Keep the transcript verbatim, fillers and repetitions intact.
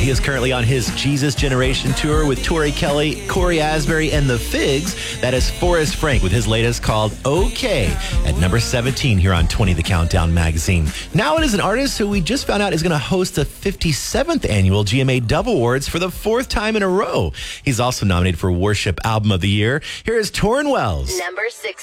He is currently on his Jesus Generation tour with Tori Kelly, Corey Asbury, and the Figs. That is Forrest Frank with his latest called OK at number seventeen here on twenty The Countdown magazine. Now it is an artist who we just found out is going to host the fifty-seventh annual G M A Dove Awards for the fourth time in a row. He's also nominated for Worship Album of the Year. Here is Torrin Wells. Number six.